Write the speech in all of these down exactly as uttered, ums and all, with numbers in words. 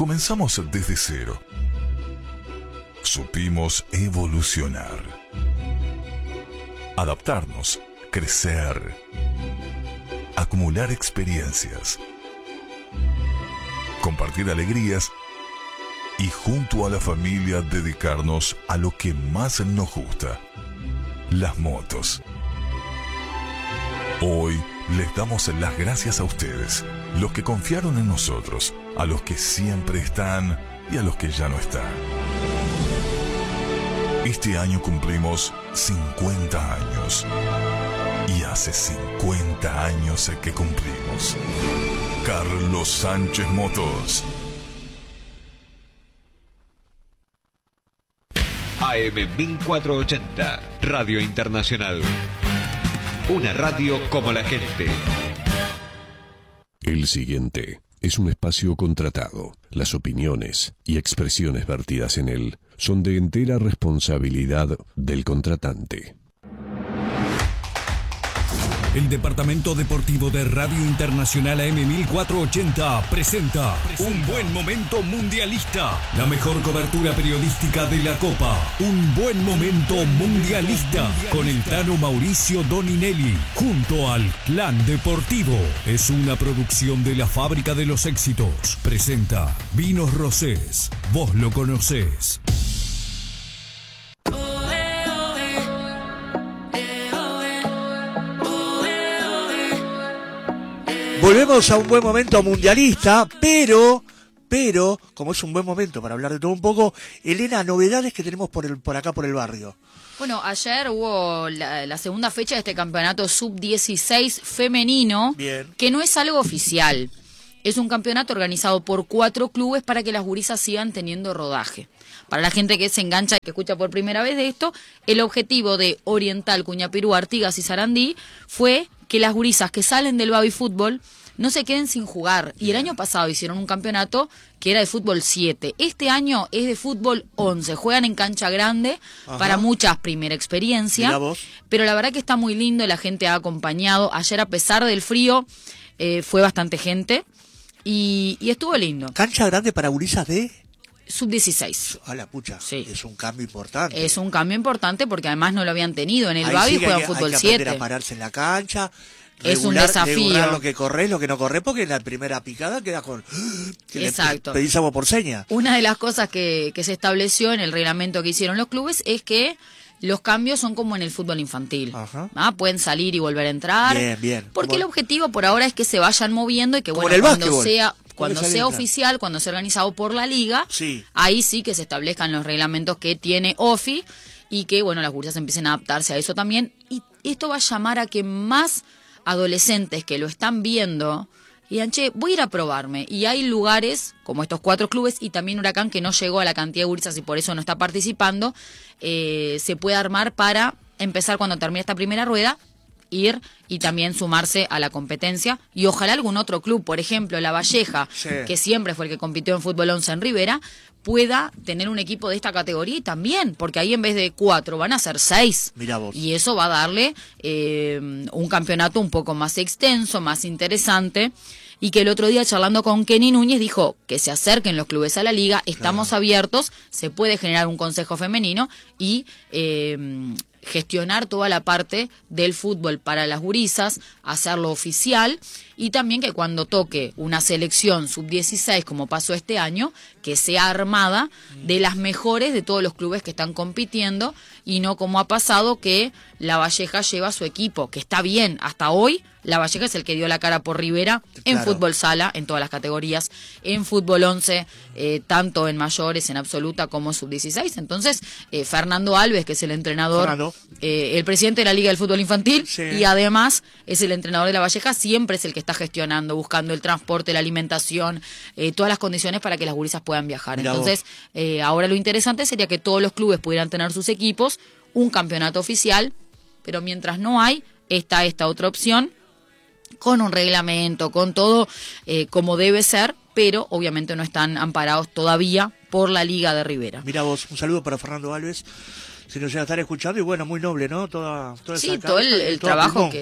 comenzamos desde cero. Supimos evolucionar, adaptarnos, crecer, acumular experiencias, compartir alegrías y junto a la familia dedicarnos a lo que más nos gusta, las motos. Hoy les damos las gracias a ustedes, los que confiaron en nosotros, a los que siempre están y a los que ya no están. Este año cumplimos cincuenta años. Y hace cincuenta años que cumplimos. Carlos Sánchez Motos. A M mil cuatrocientos ochenta, Radio Internacional. Una radio como la gente. El siguiente es un espacio contratado. Las opiniones y expresiones vertidas en él son de entera responsabilidad del contratante. El Departamento Deportivo de Radio Internacional A M mil cuatrocientos ochenta presenta, presenta Un Buen Momento Mundialista. La mejor cobertura periodística de la Copa. Un Buen Momento Mundialista. Con el Tano Mauricio Doninelli. Junto al Clan Deportivo. Es una producción de la Fábrica de los Éxitos. Presenta Vinos Rosés. Vos lo conocés. Volvemos a un buen momento mundialista, pero, pero, como es un buen momento para hablar de todo un poco, Elena, novedades que tenemos por el, por acá por el barrio. Bueno, ayer hubo la, la segunda fecha de este campeonato sub dieciséis femenino, Bien. Que no es algo oficial. Es un campeonato organizado por cuatro clubes para que las gurisas sigan teniendo rodaje. Para la gente que se engancha y que escucha por primera vez de esto, el objetivo de Oriental, Cuñapirú, Artigas y Sarandí fue que las gurisas que salen del baby fútbol no se queden sin jugar. Y el año pasado hicieron un campeonato que era de fútbol siete. Este año es de fútbol once. Juegan en cancha grande. Ajá. Para muchas primera experiencia. Pero la verdad que está muy lindo, la gente ha acompañado. Ayer, a pesar del frío, eh, fue bastante gente y, y estuvo lindo. ¿Cancha grande para gurisas de...? sub dieciséis. A la pucha, sí. Es un cambio importante. Es un cambio importante porque además no lo habían tenido. En el Ahí baby sí juegan hay, fútbol hay que siete. aprender a pararse en la cancha. Es regular, un desafío. Regular lo que corres, lo que no corres, porque en la primera picada queda con... Que Exacto. Le pedís agua por seña. Una de las cosas que, que se estableció en el reglamento que hicieron los clubes es que los cambios son como en el fútbol infantil. Ajá. ¿Ah? Pueden salir y volver a entrar. Bien, bien. Porque como... el objetivo por ahora es que se vayan moviendo y que, bueno, el cuando básquetbol. sea... Cuando sea oficial, cuando sea organizado por la liga, sí. Ahí sí que se establezcan los reglamentos que tiene O F I y que, bueno, las gurisas empiecen a adaptarse a eso también. Y esto va a llamar a que más adolescentes que lo están viendo digan, che, voy a ir a probarme. Y hay lugares, como estos cuatro clubes, y también Huracán, que no llegó a la cantidad de gurisas y por eso no está participando, eh, se puede armar para empezar cuando termine esta primera rueda, ir y también sumarse a la competencia y ojalá algún otro club, por ejemplo La Valleja, sí. Que siempre fue el que compitió en fútbol once en Rivera, pueda tener un equipo de esta categoría y también, porque ahí en vez de cuatro van a ser seis. Mirá vos. Y eso va a darle eh, un campeonato un poco más extenso, más interesante. Y que el otro día charlando con Kenny Núñez dijo que se acerquen los clubes a la liga, estamos claro. abiertos, se puede generar un consejo femenino y eh, gestionar toda la parte del fútbol para las gurisas, hacerlo oficial y también que cuando toque una selección sub dieciséis como pasó este año, que sea armada de las mejores de todos los clubes que están compitiendo y no como ha pasado que La Valleja lleva a su equipo, que está bien hasta hoy. La Valleja es el que dio la cara por Rivera en claro. fútbol sala, en todas las categorías, en fútbol once, eh, tanto en mayores, en absoluta, como sub dieciséis. Entonces, eh, Fernando Alves, que es el entrenador, eh, el presidente de la Liga del Fútbol Infantil, sí. Y además es el entrenador de La Valleja, siempre es el que está gestionando, buscando el transporte, la alimentación, eh, todas las condiciones para que las gurisas puedan viajar. Mirá Entonces, eh, ahora lo interesante sería que todos los clubes pudieran tener sus equipos, un campeonato oficial, pero mientras no hay, está esta otra opción, con un reglamento, con todo eh, como debe ser, pero obviamente no están amparados todavía por la Liga de Rivera. Mira vos, un saludo para Fernando Alves, si nos llega a estar escuchando, y bueno, muy noble, ¿no? Toda, toda sí, esa todo carta, el, el todo trabajo pulmón, que,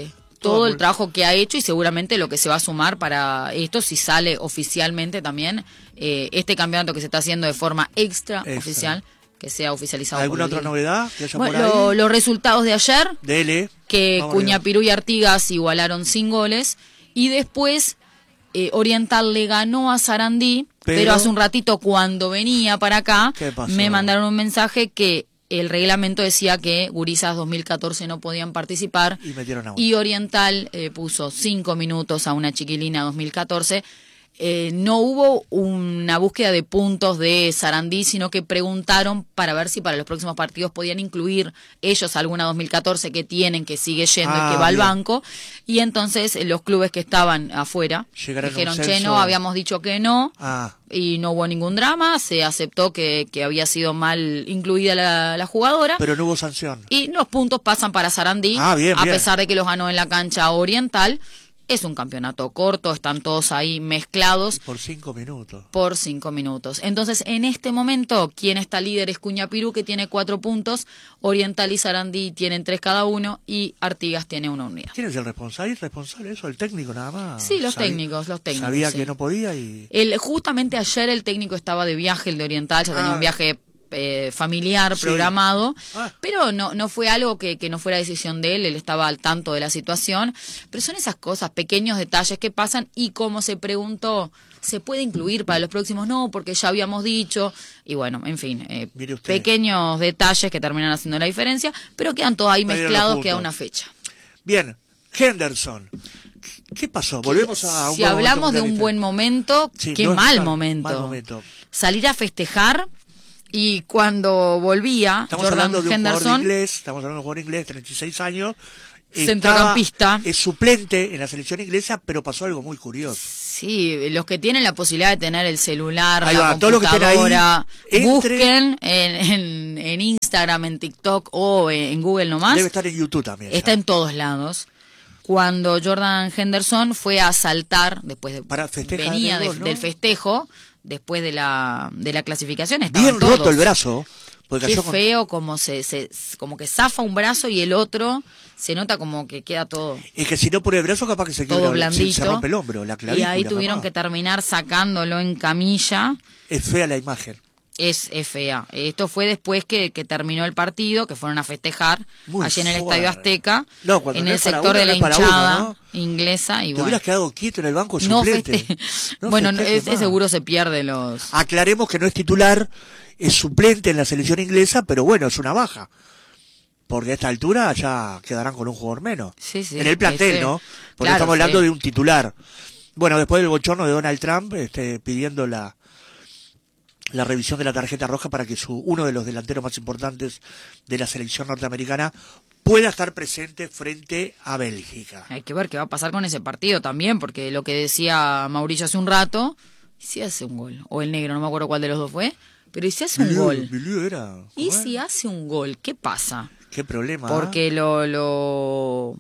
todo el trabajo que ha hecho y seguramente lo que se va a sumar para esto si sale oficialmente también eh, este campeonato que se está haciendo de forma extra, extra. oficial, que sea oficializado. ¿Alguna otra novedad que haya bueno, por ahí? Lo, los resultados de ayer, Dele. que Cuñapirú y Artigas igualaron sin goles y después eh, Oriental le ganó a Sarandí, pero, pero hace un ratito cuando venía para acá me mandaron un mensaje que el reglamento decía que Gurisas dos mil catorce no podían participar y, metieron a y Oriental eh, puso cinco minutos a una chiquilina dos mil catorce. Eh, no hubo una búsqueda de puntos de Sarandí, sino que preguntaron para ver si para los próximos partidos podían incluir ellos alguna dos mil catorce que tienen, que sigue yendo ah, y que va bien. al banco. Y entonces eh, los clubes que estaban afuera Llegaron dijeron, che, no, habíamos dicho que no. Ah. Y no hubo ningún drama, se aceptó que, que había sido mal incluida la, la jugadora. Pero no hubo sanción. Y los puntos pasan para Sarandí, ah, bien, a bien. pesar de que los ganó en la cancha Oriental. Es un campeonato corto, están todos ahí mezclados. Por cinco minutos. Por cinco minutos. Entonces, en este momento, quien está líder es Cuñapirú, que tiene cuatro puntos. Oriental y Sarandí tienen tres cada uno. Y Artigas tiene una unidad. ¿Quién es el responsable? ¿El responsable eso? ¿El técnico nada más? Sí, los Sabía, técnicos, los técnicos. Sabía sí. que no podía y... El, justamente ayer el técnico estaba de viaje, el de Oriental, ya tenía ah. un viaje... Eh, familiar sí. programado, ah. pero no no fue algo que, que no fuera decisión de él, él estaba al tanto de la situación, pero son esas cosas, pequeños detalles que pasan y como se preguntó, ¿se puede incluir para los próximos? No, porque ya habíamos dicho, y bueno, en fin, eh, pequeños detalles que terminan haciendo la diferencia, pero quedan todos ahí mezclados, queda una fecha. Bien, Henderson. ¿Qué pasó? Volvemos a un Si hablamos de un buen momento, sí, qué no mal, momento. mal momento. Salir a festejar. Y cuando volvía, estamos Jordan hablando de un Henderson, jugador inglés, estamos hablando de un jugador inglés, treinta y seis años, centrocampista, es suplente en la selección inglesa, pero pasó algo muy curioso. Sí, los que tienen la posibilidad de tener el celular, ahí la va, computadora, ahí, busquen en, en, en Instagram, en TikTok o en Google nomás. Debe estar en YouTube también. Está ya. en todos lados. Cuando Jordan Henderson fue a saltar, después de, Para venía de gol, de, ¿no? del festejo, después de la de la clasificación, bien todos. roto el brazo. Qué feo, con... como se, se como que zafa un brazo y el otro se nota como que queda todo. Es que si no por el brazo capaz que se todo quiebra, blandito, se, se rompe el hombro, la clavícula. Y ahí tuvieron capaz. que terminar sacándolo en camilla. Es fea la imagen. Es, es fea. Esto fue después que, que terminó el partido, que fueron a festejar Muy allí en el fuerte. Estadio Azteca, no, en no el sector uno, de la no hinchada uno, ¿no? inglesa. Y Te bueno. hubieras quedado quieto en el banco no suplente. Feste... No bueno, ese seguro se pierde los... Aclaremos que no es titular, es suplente en la selección inglesa, pero bueno, es una baja. Porque a esta altura ya quedarán con un jugador menos. Sí, sí, en el plantel, ese... ¿no? Porque claro, estamos hablando sí. de un titular. Bueno, después del bochorno de Donald Trump, este, pidiendo la... la revisión de la tarjeta roja para que su uno de los delanteros más importantes de la selección norteamericana pueda estar presente frente a Bélgica. Hay que ver qué va a pasar con ese partido también, porque lo que decía Mauricio hace un rato, ¿y si hace un gol? O el negro, no me acuerdo cuál de los dos fue, pero ¿y si hace Bilio, un gol? Bilio era, ¿Y si hace un gol? ¿Qué pasa? ¿Qué problema? Porque ¿eh? lo, lo,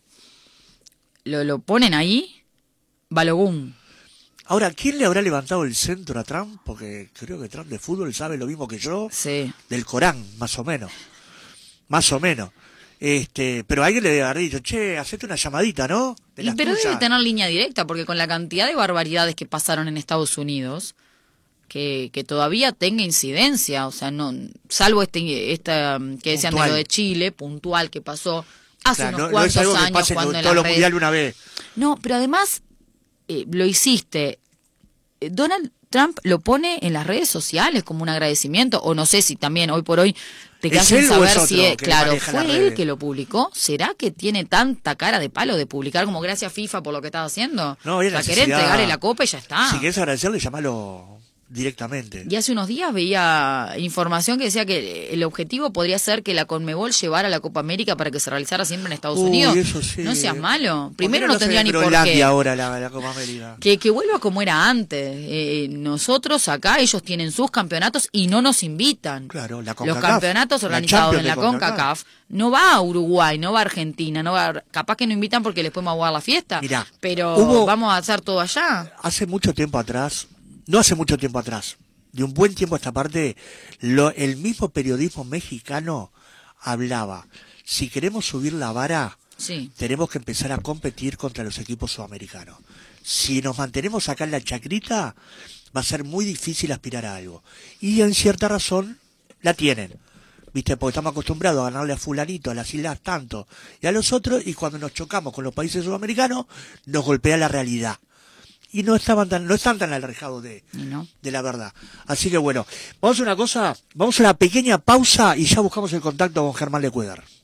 lo, lo ponen ahí, Balogun. Ahora, ¿quién le habrá levantado el centro a Trump? Porque creo que Trump de fútbol sabe lo mismo que yo. Sí. Del Corán, más o menos. Más o menos. Este, pero alguien le debe haber dicho, che, hacete una llamadita, ¿no? De Y, pero tuyas. Debe tener línea directa, porque con la cantidad de barbaridades que pasaron en Estados Unidos, que, que todavía tenga incidencia, o sea, no, salvo este, esta que decían puntual. De lo de Chile, puntual, que pasó hace claro, unos no, cuantos no es algo años. Que pase cuando en en todos los red... mundiales una vez. No, pero además eh, lo hiciste. Donald Trump lo pone en las redes sociales como un agradecimiento, o no sé si también hoy por hoy te quedas sin saber si es, claro, fue él que lo publicó. ¿Será que tiene tanta cara de palo de publicar como gracias FIFA por lo que estás haciendo? No, o sea, querés entregarle la copa y ya está. Si querés agradecerle, llámalo directamente. Y hace unos días veía información que decía que el objetivo podría ser que la Conmebol llevara la Copa América para que se realizara siempre en Estados Uy, Unidos. Eso sí. No seas malo. Primero no, no tendría ni por qué. ahora la, la Copa América. Que, que vuelva como era antes. Eh, nosotros acá, ellos tienen sus campeonatos y no nos invitan. Claro, la Los campeonatos organizados la en la CONCACAF. CONCACAF no va a Uruguay, no va a Argentina, no va a... capaz que no invitan porque les podemos aguar la fiesta. Mirá, pero hubo... vamos a hacer todo allá. Hace mucho tiempo atrás, no hace mucho tiempo atrás, de un buen tiempo a esta parte, lo, el mismo periodismo mexicano hablaba, si queremos subir la vara, Sí. tenemos que empezar a competir contra los equipos sudamericanos. Si nos mantenemos acá en la chacrita, va a ser muy difícil aspirar a algo. Y en cierta razón la tienen, ¿viste? Porque estamos acostumbrados a ganarle a fulanito, a las islas tanto, y a los otros, y cuando nos chocamos con los países sudamericanos, nos golpea la realidad. Y no estaban tan, no están tan alejados de, no. de la verdad. Así que bueno, vamos a una cosa, vamos a una pequeña pausa y ya buscamos el contacto con Germán Lecueder.